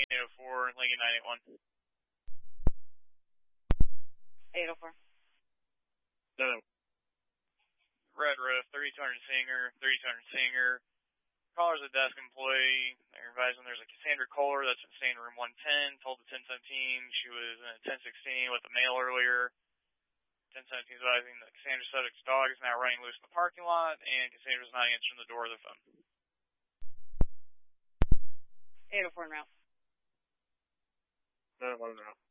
804, Lincoln 981. 804. No. Red Roof, 3200 Singer, 3200 Singer. Caller's a desk employee. They're advising there's a Cassandra Kohler that's in staying room 110. Told the 1017 she was in a 1016 with a male earlier. 1017 is advising that Cassandra's subject's dog is now running loose in the parking lot, and Cassandra's not answering the door of the phone. 804 en route. 911 route.